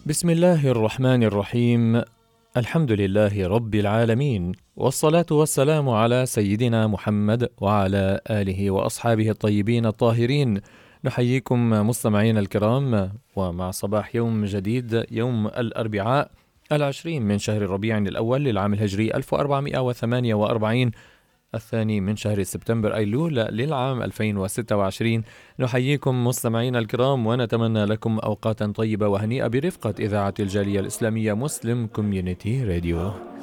بسم الله الرحمن الرحيم. الحمد لله رب العالمين، والصلاة والسلام على سيدنا محمد وعلى آله وأصحابه الطيبين الطاهرين. نحييكم مستمعين الكرام، ومع صباح يوم جديد، يوم الأربعاء 20 من شهر ربيع الأول للعام الهجري 1448، الثاني من شهر سبتمبر أيلول للعام 2026. نحييكم مستمعين الكرام، ونتمنى لكم أوقاتا طيبة وهنيئة برفقة إذاعة الجالية الإسلامية مسلم كوميونيتي راديو.